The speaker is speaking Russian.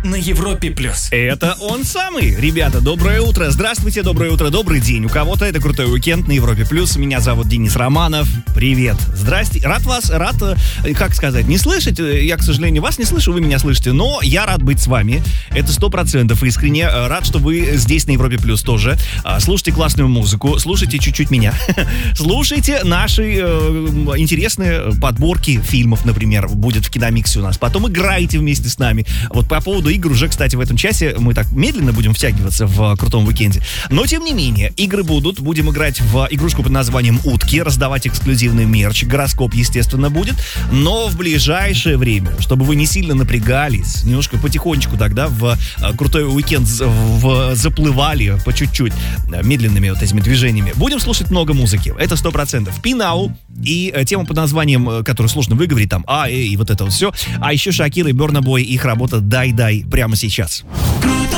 на Европе+. Это он самый. Ребята, доброе утро. Здравствуйте, доброе утро, добрый день. У кого-то это крутой уикенд на Европе+. Меня зовут Денис Романов. Привет. Здрасте. Рад, как сказать, не слышать. Я, к сожалению, вас не слышу, вы меня слышите. Но я рад быть с вами. Это 100% искренне. Рад, что вы здесь на Европе+ тоже. Слушайте классную музыку. Слушайте чуть-чуть меня. Слушайте наши интересные подборки фильмов, например, будет в Киномиксе у нас. Потом играйте вместе с нами. Вот по поводу игр уже, кстати, в этом часе мы так медленно будем втягиваться в крутом уикенде. Но, тем не менее, игры будут. Будем играть в игрушку под названием «Утки», раздавать эксклюзивный мерч. Гороскоп, естественно, будет. Но в ближайшее время, чтобы вы не сильно напрягались, немножко потихонечку тогда в крутой уикенд заплывали по чуть-чуть медленными вот этими движениями. Будем слушать много музыки. Это 100%. Пинау и тема под названием, которую сложно выговорить, там, и вот это вот все. А еще Шакира и Burna Boy, их работа «Дай-дай» прямо сейчас.